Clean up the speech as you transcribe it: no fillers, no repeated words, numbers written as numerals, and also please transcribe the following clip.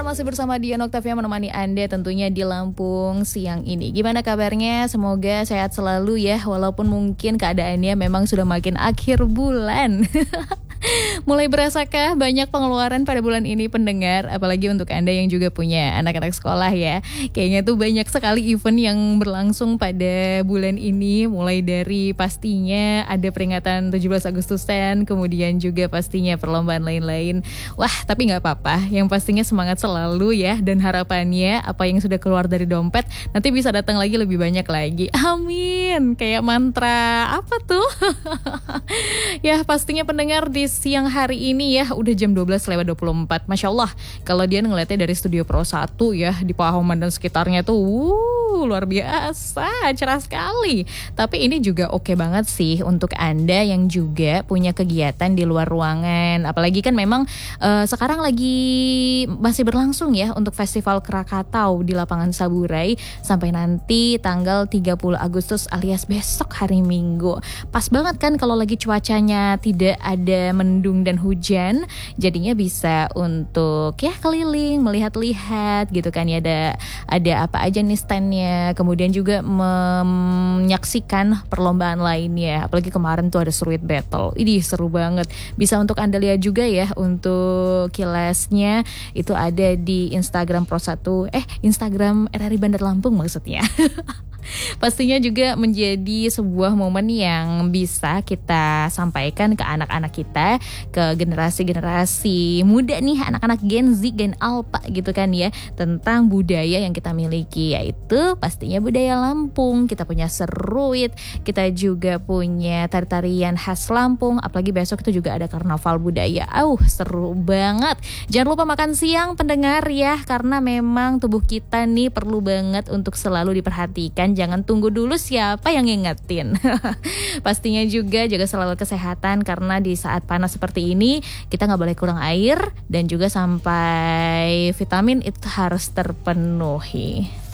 masih bersama Dian Oktavia menemani Anda tentunya di Lampung siang ini. Gimana kabarnya? Semoga sehat selalu ya, walaupun mungkin keadaannya memang sudah makin akhir bulan. Mulai berasakah banyak pengeluaran pada bulan ini pendengar? Apalagi untuk Anda yang juga punya anak-anak sekolah ya. Kayaknya tuh banyak sekali event yang berlangsung pada bulan ini. Mulai dari pastinya ada peringatan 17 Agustusan, kemudian juga pastinya perlombaan lain-lain. Wah, tapi gak apa-apa. Yang pastinya semangat selalu ya. Dan harapannya apa yang sudah keluar dari dompet nanti bisa datang lagi lebih banyak lagi. Amin. Kayak mantra apa tuh? Ya pastinya pendengar di siang hari ini ya udah jam 12:24. Masya Allah, kalau dia ngeliatnya dari Studio Pro 1 ya di Pahoman dan sekitarnya tuh luar biasa, cerah sekali. Tapi ini juga oke banget sih untuk Anda yang juga punya kegiatan di luar ruangan. Apalagi kan memang sekarang lagi masih berlangsung ya untuk Festival Krakatau di Lapangan Saburai sampai nanti tanggal 30 Agustus alias besok hari Minggu. Pas banget kan kalau lagi cuacanya tidak ada mendung dan hujan, jadinya bisa untuk ya keliling, melihat-lihat gitu kan ya, ada apa aja nih standnya, kemudian juga menyaksikan perlombaan lainnya. Apalagi kemarin tuh ada Fruit Battle, ini seru banget. Bisa untuk Anda lihat juga ya untuk kilasnya itu ada di Instagram Instagram RRI Bandar Lampung maksudnya. Pastinya juga menjadi sebuah momen yang bisa kita sampaikan ke anak-anak kita, ke generasi-generasi muda nih, anak-anak Gen Z, Gen Alpha gitu kan ya, tentang budaya yang kita miliki, yaitu pastinya budaya Lampung. Kita punya seruit, kita juga punya tari-tarian khas Lampung, apalagi besok itu juga ada karnaval budaya. Seru banget. Jangan lupa makan siang pendengar ya, karena memang tubuh kita nih perlu banget untuk selalu diperhatikan. Jangan tunggu dulu siapa yang ngingetin. Pastinya juga jaga selalu kesehatan, karena di saat panas seperti ini kita gak boleh kurang air, dan juga sampai vitamin itu harus terpenuhi.